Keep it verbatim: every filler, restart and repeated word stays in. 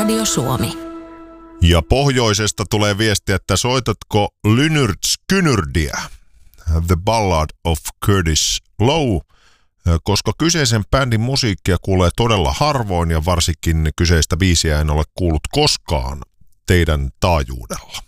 Radio Suomi. Ja pohjoisesta tulee viesti, että soitatko Lynyrd Skynyrdiä, The Ballad of Curtis Low, koska kyseisen bändin musiikkia kuulee todella harvoin ja varsinkin kyseistä biisiä en ole kuullut koskaan teidän taajuudella.